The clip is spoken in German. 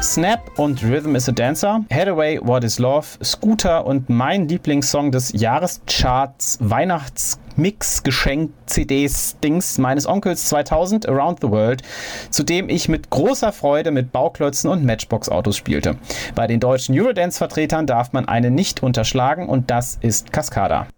Snap und Rhythm is a Dancer, Hathaway, What is Love, Scooter und mein Lieblingssong des Jahrescharts Weihnachtsmix-Geschenk-CDs-Dings meines Onkels 2000, Around the World, zu dem ich mit großer Freude mit Bauklötzen und Matchbox-Autos spielte. Bei den deutschen Eurodance-Vertretern darf man eine nicht unterschlagen und das ist Cascada.